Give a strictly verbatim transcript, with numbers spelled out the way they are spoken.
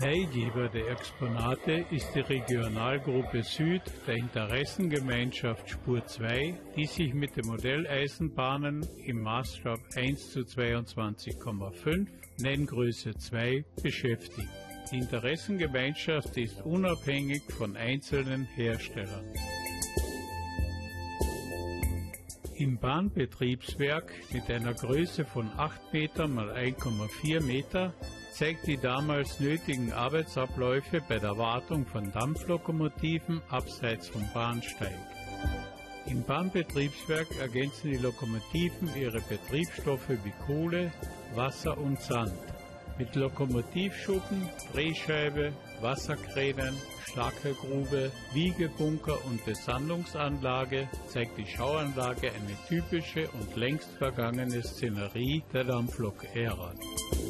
Leihgeber der Exponate ist die Regionalgruppe Süd der Interessengemeinschaft Spur zwei, die sich mit den Modelleisenbahnen im Maßstab eins zu zweiundzwanzig Komma fünf, Nenngröße zwei, beschäftigt. Die Interessengemeinschaft ist unabhängig von einzelnen Herstellern. Im Bahnbetriebswerk mit einer Größe von acht Meter mal eins Komma vier Meter zeigt die damals nötigen Arbeitsabläufe bei der Wartung von Dampflokomotiven abseits vom Bahnsteig. Im Bahnbetriebswerk ergänzen die Lokomotiven ihre Betriebsstoffe wie Kohle, Wasser und Sand mit Lokomotivschuppen, Drehscheibe, Wasserkränen, Schlakergrube, Wiegebunker und Besandungsanlage zeigt die Schauanlage eine typische und längst vergangene Szenerie der Dampflok-Ära.